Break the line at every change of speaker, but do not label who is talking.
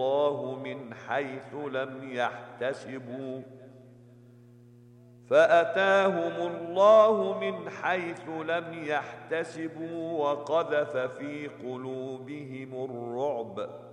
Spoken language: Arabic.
الله من حيث لم يحتسبوا وقذف في قلوبهم الرعب